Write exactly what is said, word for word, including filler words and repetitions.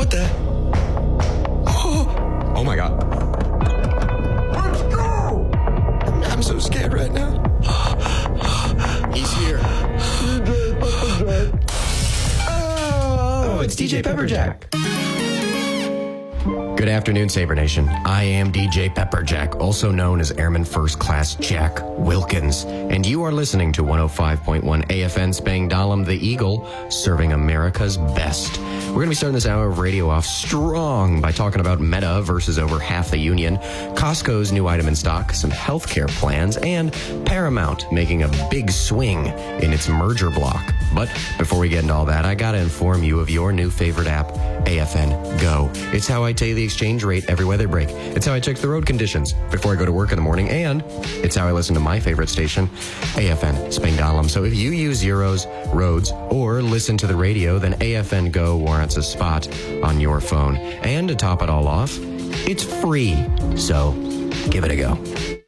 What the? Oh, oh my God. Let's go! I'm so scared right now. He's here. Oh, it's D J Pepperjack. Good afternoon, Saber Nation. I am D J Pepperjack, also known as Airman First Class Jack Wilkins, and you are listening to one oh five point one A F N Spangdahlem, the Eagle, serving America's best. We're going to be starting this hour of radio off strong by talking about Meta versus over half the union, Costco's new item in stock, some healthcare plans, and Paramount making a big swing in its merger block. But before we get into all that, I got to inform you of your new favorite app, A F N Go. It's how I tell you the exchange rate every weather break. It's how I check the road conditions before I go to work in the morning, and it's how I listen to my favorite station, A F N Spangdahlem. So if you use Zeros, roads, or listen to the radio, then A F N Go warrants a spot on your phone. And to top it all off, it's free. So give it a go.